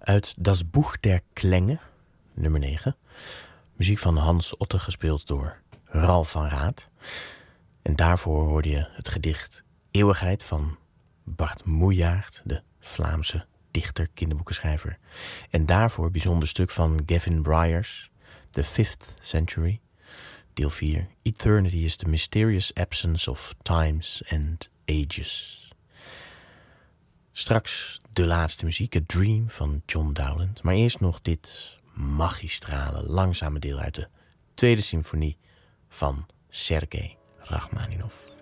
Uit Das Buch der Klänge, nummer 9. Muziek van Hans Otte, gespeeld door Ralf van Raat. En daarvoor hoorde je het gedicht Eeuwigheid van Bart Moejaert, de Vlaamse dichter, kinderboekenschrijver. En daarvoor een bijzonder stuk van Gavin Bryars, The Fifth Century, deel 4. Eternity is the mysterious absence of times and ages. Straks de laatste muziek, A Dream van John Dowland. Maar eerst nog dit magistrale, langzame deel uit de tweede symfonie van Sergei Rachmaninov.